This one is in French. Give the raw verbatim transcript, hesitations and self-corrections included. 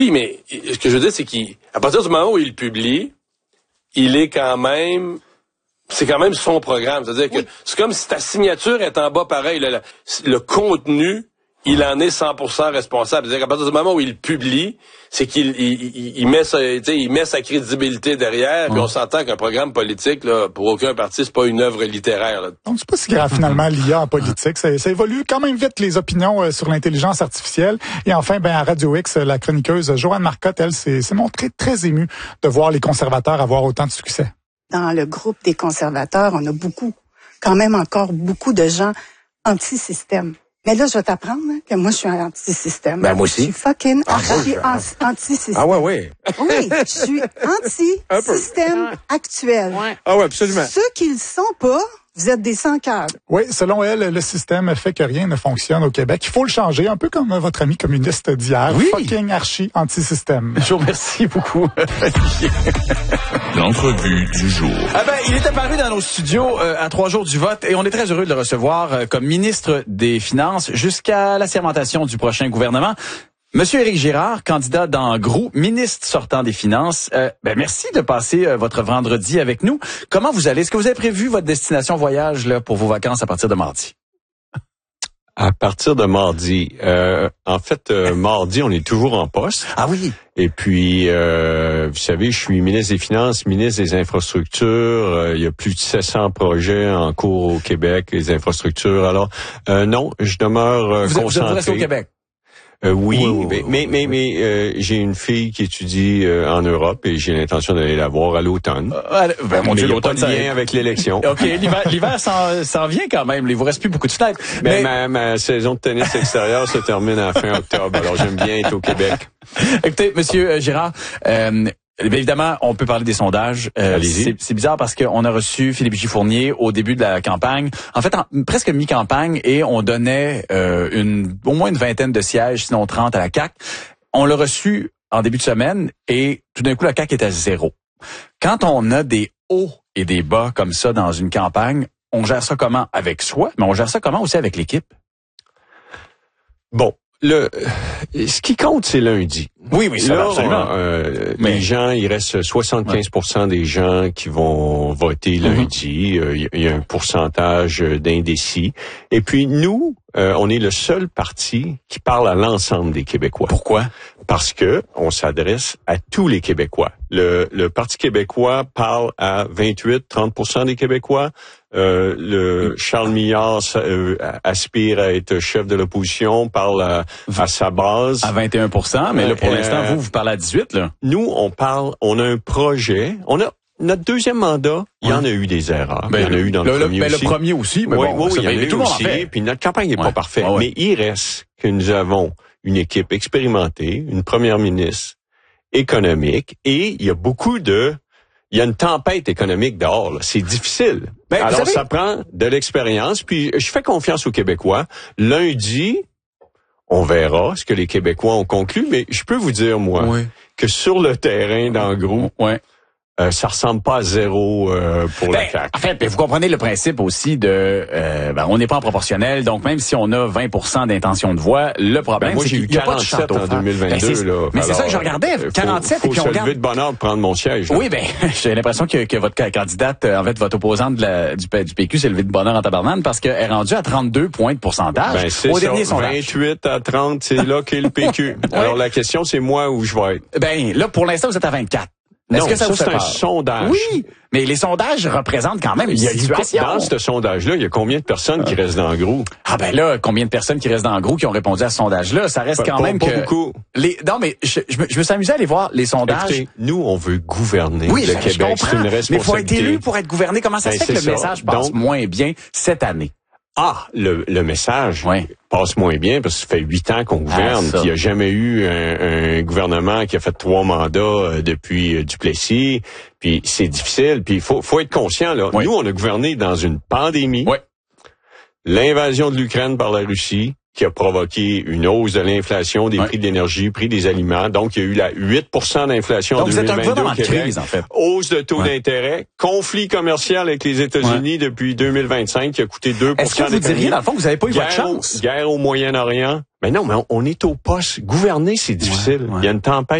Oui, mais ce que je veux dire, c'est qu'à partir du moment où il publie, il est quand même... C'est quand même son programme. C'est-à-dire oui. que c'est comme si ta signature est en bas pareil. Le, le, le contenu, il en est cent pour cent responsable. C'est-à-dire qu'à partir du moment où il publie, c'est qu'il il, il, il met sa, il met sa crédibilité derrière. Puis mmh. on s'entend qu'un programme politique, là, pour aucun parti, c'est pas une œuvre littéraire. Là. Donc c'est pas si grave finalement l'I A en politique. Ça, ça évolue quand même vite les opinions euh, sur l'intelligence artificielle. Et enfin, ben à Radio X, la chroniqueuse Joanne Marcotte, elle s'est, s'est montrée très émue de voir les conservateurs avoir autant de succès. Dans le groupe des conservateurs, on a beaucoup, quand même encore beaucoup de gens anti-système. Mais là, je vais t'apprendre hein, que moi, je suis un anti-système. Ben, moi aussi. Je suis fucking ah, anti- anti- anti-système. Ah ouais, ouais. Oui, je suis anti-système actuel. Ouais. Ah ouais, absolument. Ceux qui le sont pas, vous êtes des sans-cœurs. Oui, selon elle, le système fait que rien ne fonctionne au Québec. Il faut le changer, un peu comme votre ami communiste d'hier. Oui. Fucking archi anti-système. Je vous remercie beaucoup. L'entrevue du jour. Ah ben, il est apparu dans nos studios euh, à trois jours du vote et on est très heureux de le recevoir euh, comme ministre des Finances jusqu'à l'assermentation du prochain gouvernement. Monsieur Éric Girard, candidat dans Grou, ministre sortant des Finances, euh, ben merci de passer euh, votre vendredi avec nous. Comment vous allez? Est-ce que vous avez prévu votre destination voyage là pour vos vacances à partir de mardi? À partir de mardi. Euh, en fait, euh, mardi, on est toujours en poste. Ah oui? Et puis, euh, vous savez, je suis ministre des Finances, ministre des Infrastructures. Euh, il y a plus de sept cents projets en cours au Québec, les infrastructures. Alors, euh, non, je demeure euh, vous, concentré. Vous restez au Québec? Euh, oui, oui, oui, mais oui, mais mais, mais euh, j'ai une fille qui étudie euh, en Europe et j'ai l'intention d'aller la voir à l'automne. Euh, ben, mon mais Dieu, il n'y a l'automne pas de lien ça... avec l'élection. OK, l'hiver, l'hiver s'en, s'en vient quand même. Il vous reste plus beaucoup de fenêtres. Mais, mais... Ma, ma saison de tennis extérieur se termine à fin octobre. Alors j'aime bien être au Québec. Écoutez, Monsieur Girard, euh, bien évidemment, on peut parler des sondages. Euh, c'est, c'est bizarre parce qu'on a reçu Philippe J. Fournier au début de la campagne. En fait, en, presque mi-campagne, et on donnait euh, une, au moins une vingtaine de sièges, sinon trente à la C A Q. On l'a reçu en début de semaine et tout d'un coup, la C A Q est à zéro. Quand on a des hauts et des bas comme ça dans une campagne, on gère ça comment? Avec soi, mais on gère ça comment aussi avec l'équipe? Bon. Le, ce qui compte, c'est lundi. Oui, oui, ça là, va absolument. Euh, Mais... Les gens, il reste soixante-quinze pour cent ouais. des gens qui vont voter lundi. Il mm-hmm. euh, y a un pourcentage d'indécis. Et puis nous, euh, on est le seul parti qui parle à l'ensemble des Québécois. Pourquoi? Parce que on s'adresse à tous les Québécois. Le, le Parti québécois parle à vingt-huit à trente pour cent des Québécois. Euh, le Charles Millard euh, aspire à être chef de l'opposition, parle à, à sa base. À vingt et un pour cent, mais là, pour euh, l'instant, vous, vous parlez à dix-huit, là. Nous, on parle, on a un projet, on a, notre deuxième mandat, il y en a eu des erreurs. Ben, il y en a eu dans le, le premier ben, aussi. Le premier aussi, mais oui, bon, oui, ça, il y en a eu tout le monde aussi, en fait. Puis notre campagne n'est ouais. pas parfaite. Ouais, ouais. Mais il reste que nous avons une équipe expérimentée, une première ministre économique, et il y a beaucoup de... Il y a une tempête économique dehors, là. C'est difficile. Ben, Alors, savez... ça prend de l'expérience. Puis, je fais confiance aux Québécois. Lundi, on verra ce que les Québécois ont conclu. Mais je peux vous dire, moi, oui. que sur le terrain, dans le groupe, ouais. Euh, ça ressemble pas à zéro euh, pour ben, la C A Q. En fait, ben, vous comprenez le principe aussi de... Euh, ben, on n'est pas en proportionnel, donc même si on a vingt pour cent d'intention de voix, le problème, ben, moi, c'est qu'il n'y a pas de château en deux mille vingt-deux. Ben, là. Mais c'est ça que je regardais, quarante-sept, faut, faut et puis on se regarde... lever de bonne heure pour prendre mon siège. Là. Oui, ben, j'ai l'impression que, que votre candidate, en fait, votre opposante de la, du, du P Q s'est levée de bonne heure en tabarnane parce qu'elle est rendue à trente-deux points de pourcentage ben, c'est au ça, dernier sondage. vingt-huit à trente, c'est là qu'est le P Q. ouais. Alors, la question, c'est moi où je vais être. Ben, là, pour l'instant, vous êtes à vingt-quatre. Est-ce non, que ça, ça vous fait c'est un peur? sondage. Oui, mais les sondages représentent quand même une il y a, situation. Dans ce sondage-là, il y a combien de personnes qui restent dans le groupe? Ah ben là, combien de personnes qui restent dans le groupe qui ont répondu à ce sondage-là? Ça reste pas, quand pas, même pas que... beaucoup. Les... Non, mais je, je, me, je me suis amusé à aller voir les sondages. Écoutez, nous, on veut gouverner oui, le je, Québec. Je comprends, c'est une responsabilité. mais il faut être élu pour être gouverné. Comment ça ben, se fait que le ça. message passe Donc, moins bien cette année? Ah, le, le message oui. passe moins bien parce que ça fait huit ans qu'on gouverne. Ah, il n'y a jamais eu un, un gouvernement qui a fait trois mandats euh, depuis euh, Duplessis. Puis c'est difficile. Puis il faut, faut être conscient. Là. Oui. Nous, on a gouverné dans une pandémie. Oui. L'invasion de l'Ukraine par la Russie qui a provoqué une hausse de l'inflation, des oui. prix de l'énergie, prix des aliments. Donc, il y a eu la huit pour cent d'inflation en deux mille vingt-deux au Québec. Crise, en fait. Hausse de taux ouais. d'intérêt, conflit commercial avec les États-Unis ouais. depuis deux mille vingt-cinq qui a coûté deux pour cent. Est-ce que vous diriez, dans le fond, que vous n'avez pas eu guerre votre chance? Au, guerre au Moyen-Orient. Mais non, mais on, on est au poste. Gouverner, c'est difficile. Ouais, ouais. Il y a une tempête